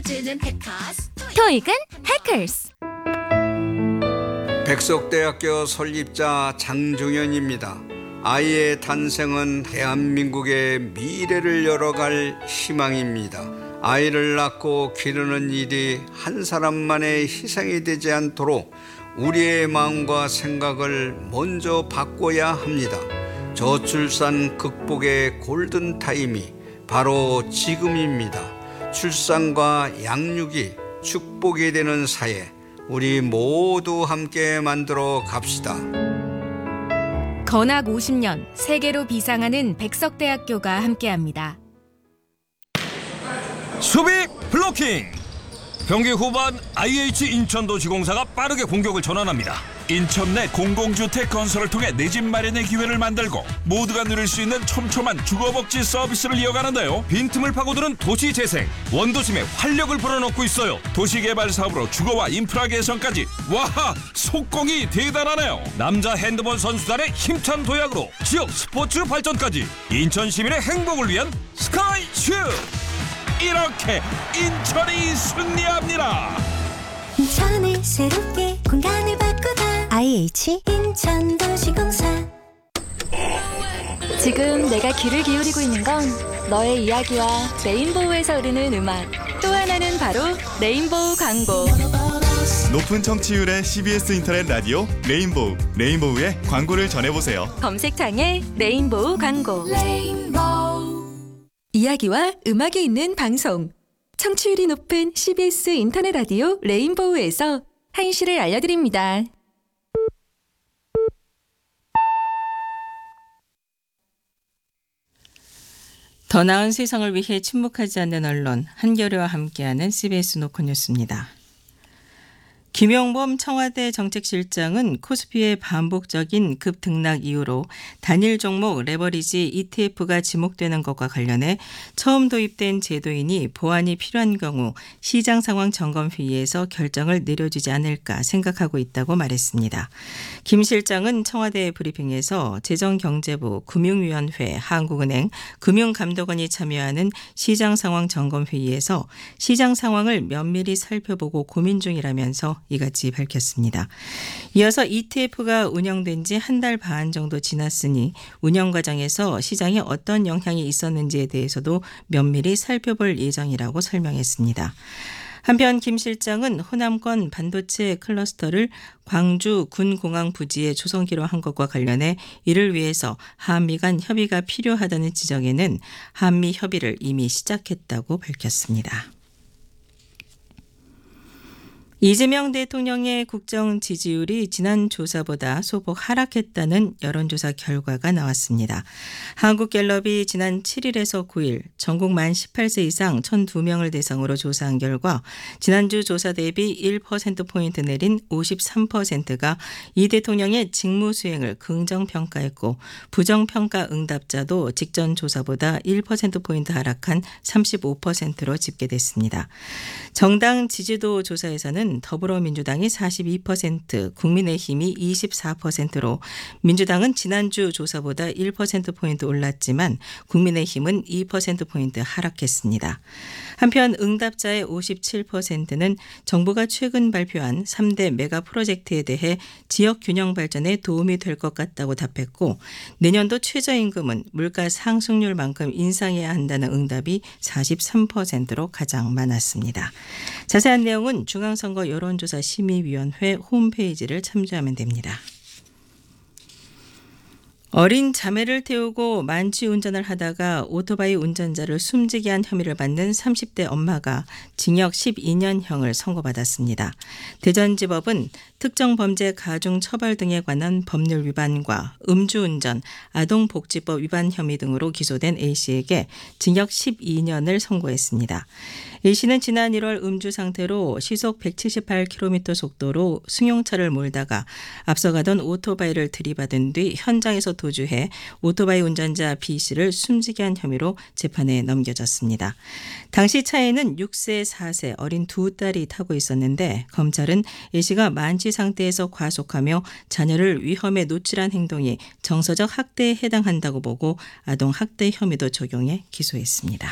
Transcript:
토익은 해커스. 백석대학교 설립자 장종현입니다. 아이의 탄생은 대한민국의 미래를 열어갈 희망입니다. 아이를 낳고 기르는 일이 한 사람만의 희생이 되지 않도록 우리의 마음과 생각을 먼저 바꿔야 합니다. 저출산 극복의 골든타임이 바로 지금입니다. 출산과 양육이 축복이 되는 사회, 우리 모두 함께 만들어 갑시다. 건학 50년 세계로 비상하는 백석대학교가 함께합니다. 수비 블로킹. 경기 후반 IH 인천도시공사가 빠르게 공격을 전환합니다. 인천 내 공공주택 건설을 통해 내 집 마련의 기회를 만들고 모두가 누릴 수 있는 촘촘한 주거복지 서비스를 이어가는데요. 빈틈을 파고드는 도시재생, 원도심에 활력을 불어넣고 있어요. 도시개발 사업으로 주거와 인프라 개선까지. 와, 속공이 대단하네요. 남자 핸드볼 선수단의 힘찬 도약으로 지역 스포츠 발전까지. 인천 시민의 행복을 위한 스카이슈. 이렇게 인천이 승리합니다. 인천을 새롭게 공간을 바꾸다. IH 인천도시공사. 지금 내가 귀를 기울이고 있는 건 너의 이야기와 레인보우에서 흐르는 음악, 또 하나는 바로 레인보우 광고. 높은 청취율의 CBS 인터넷 라디오 레인보우, 레인보우의 광고를 전해보세요. 검색창에 레인보우 광고. 이야기와 음악이 있는 방송. 청취율이 높은 CBS 인터넷 라디오 레인보우에서 한시를 알려드립니다. 더 나은 세상을 위해 침묵하지 않는 언론, 한겨레와 함께하는 CBS 노컷뉴스입니다. 김용범 청와대 정책실장은 코스피의 반복적인 급등락 이후로 단일 종목 레버리지 ETF가 지목되는 것과 관련해 처음 도입된 제도이니 보완이 필요한 경우 시장 상황 점검 회의에서 결정을 내려주지 않을까 생각하고 있다고 말했습니다. 김 실장은 청와대 브리핑에서 재정경제부, 금융위원회, 한국은행, 금융감독원이 참여하는 시장 상황 점검 회의에서 시장 상황을 면밀히 살펴보고 고민 중이라면서 이같이 밝혔습니다. 이어서 ETF가 운영된 지 한 달 반 정도 지났으니 운영 과정에서 시장에 어떤 영향이 있었는지에 대해서도 면밀히 살펴볼 예정이라고 설명했습니다. 한편 김 실장은 호남권 반도체 클러스터를 광주 군공항 부지에 조성기로 한 것과 관련해 이를 위해서 한미 간 협의가 필요하다는 지적에는 한미 협의를 이미 시작했다고 밝혔습니다. 이재명 대통령의 국정 지지율이 지난 조사보다 소폭 하락했다는 여론조사 결과가 나왔습니다. 한국갤럽이 지난 7일에서 9일 전국 만 18세 이상 1,002명을 대상으로 조사한 결과 지난주 조사 대비 1%포인트 내린 53%가 이 대통령의 직무 수행을 긍정평가했고 부정평가 응답자도 직전 조사보다 1%포인트 하락한 35%로 집계됐습니다. 정당 지지도 조사에서는 더불어민주당이 42%, 국민의힘이 24%로 민주당은 지난주 조사보다 1%포인트 올랐지만 국민의힘은 2%포인트 하락했습니다. 한편 응답자의 57%는 정부가 최근 발표한 3대 메가 프로젝트에 대해 지역 균형 발전에 도움이 될 것 같다고 답했고 내년도 최저임금은 물가 상승률만큼 인상해야 한다는 응답이 43%로 가장 많았습니다. 자세한 내용은 중앙선거 여론조사 심의위원회 홈페이지를 참조하면 됩니다. 어린 자매를 태우고 만취 운전을 하다가 오토바이 운전자를 숨지게 한 혐의를 받는 30대 엄마가 징역 12년형을 선고받았습니다. 대전지법은 특정범죄 가중 처벌 등에 관한 법률 위반과 음주운전, 아동복지법 위반 혐의 등으로 기소된 A씨에게 징역 12년을 선고했습니다. A씨는 지난 1월 음주 상태로 시속 178km 속도로 승용차를 몰다가 앞서가던 오토바이를 들이받은 뒤 현장에서 도주해 오토바이 운전자 B씨를 숨지게 한 혐의로 재판에 넘겨졌습니다. 당시 차에는 6세, 4세 어린 두 딸이 타고 있었는데 검찰은 A씨가 만취 상태에서 과속하며 자녀를 위험에 노출한 행동이 정서적 학대에 해당한다고 보고 아동 학대 혐의도 적용해 기소했습니다.